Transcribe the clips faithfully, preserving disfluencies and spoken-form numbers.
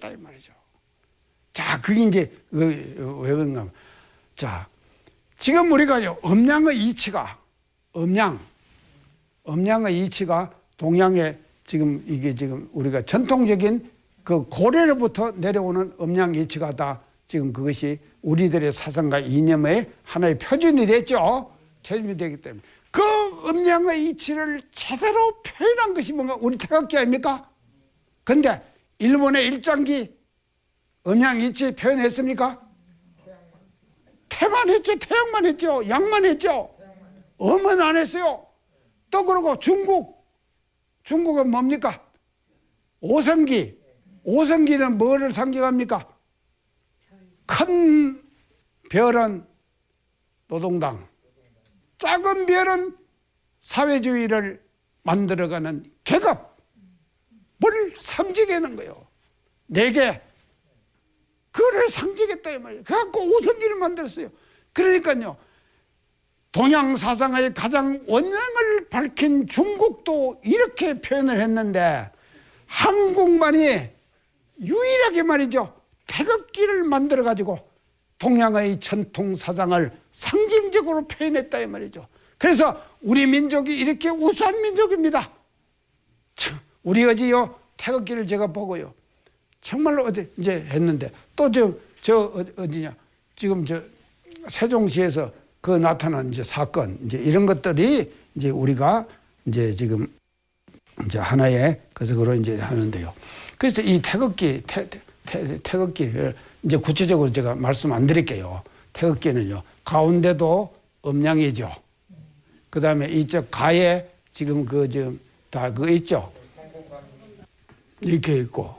상징이다 이 말이죠. 자, 그게 이제 왜 그런가? 자, 지금 우리가요 음양의 이치가 음양, 음양의 이치가 동양의 지금 이게 지금 우리가 전통적인 그 고려로부터 내려오는 음양 이치가 다 지금 그것이 우리들의 사상과 이념의 하나의 표준이 됐죠. 표준이 되기 때문에 그 음양의 이치를 제대로 표현한 것이 뭔가 우리 태극기 아닙니까? 근데 일본의 일장기 음양 이치 표현했습니까? 태만 했죠. 태양만 했죠. 양만 했죠. 음은 안 했어요. 또 그러고 중국 중국은 뭡니까? 오성기 오성기는 뭐를 상징합니까? 큰 별은 노동당, 작은 별은 사회주의를 만들어가는 계급을 상징하는 거예요. 네 개. 그거를 상징했다 이 말이에요. 그래갖고 오성기를 만들었어요. 그러니까요, 동양 사상의 가장 원형을 밝힌 중국도 이렇게 표현을 했는데 한국만이 유일하게 말이죠, 태극기를 만들어 가지고 동양의 전통 사상을 상징적으로 표현했다 이 말이죠. 그래서 우리 민족이 이렇게 우수한 민족입니다. 참, 우리 어지요 태극기를 제가 보고요 정말로 어디 이제 했는데 또 저 저 어디냐 지금 저 세종시에서 그 나타난 이제 사건 이제 이런 것들이 이제 우리가 이제 지금 이제 하나의 그래서 그런 이제 하는데요. 그래서 이 태극기 태, 태, 태극기를 이제 구체적으로 제가 말씀 안 드릴게요. 태극기는요 가운데도 음양이죠. 그 다음에 이쪽 가에 지금 그 지금 다 그거 있죠. 이렇게 있고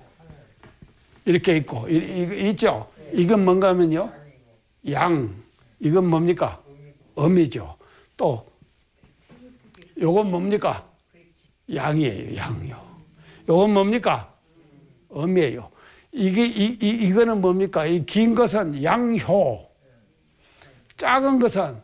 이렇게 있고 이, 이, 있죠. 이건 뭔가 하면요 양, 이건 뭡니까? 음이죠. 또 요건 뭡니까? 양이에요. 양이요. 요건 뭡니까? 음이에요. 이게 이, 이, 이거는 뭡니까? 이 긴 것은 양효, 작은 것은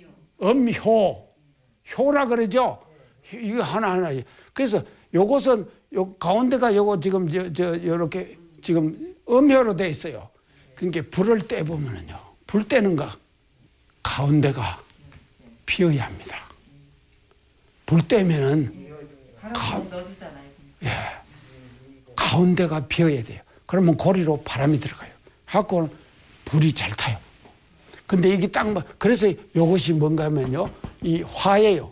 음효, 효라 그러죠. 이거 하나 하나. 그래서 요것은 요 가운데가 요거 지금 저 저 요렇게 지금 음효로 돼 있어요. 그러니까 불을 떼 보면은요, 불 떼는 거 가운데가 비어야 합니다. 불 떼면은 가, 예, 가운데가 비어야 돼요. 그러면 고리로 바람이 들어가요. 하고 불이 잘 타요. 근데 이게 딱 뭐, 그래서 이것이 뭔가 하면요, 이 화예요.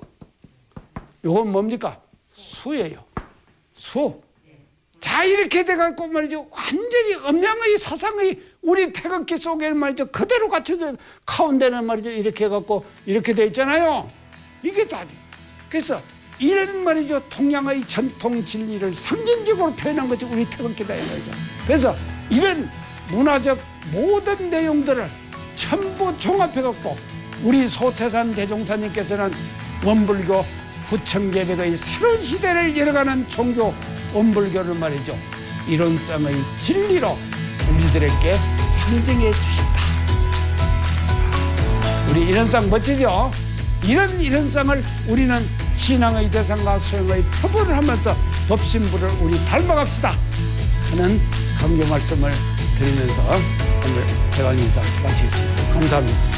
이건 뭡니까? 수예요. 수. 자, 이렇게 돼갖고 말이죠. 완전히 음양의 사상의 우리 태극기 속에 말이죠. 그대로 갖춰져, 가운데는 말이죠. 이렇게 해갖고 이렇게 돼 있잖아요. 이게 다. 그래서 이런 말이죠. 동양의 전통 진리를 상징적으로 표현한 것이 우리 태극기다. 말이죠. 그래서 이런 문화적 모든 내용들을 전부 종합해갖고 우리 소태산 대종사님께서는 원불교 후천개백의 새로운 시대를 열어가는 종교 원불교를 말이죠. 이론성의 진리로 우리들에게 상징해 주신다. 우리 이론상 멋지죠? 이런 이론상을 우리는 신앙의 대상과 소용의 표본을 하면서 법신부를 우리 닮아갑시다 하는 강조 말씀을 드리면서 오늘 대화 인사 마치겠습니다. 감사합니다.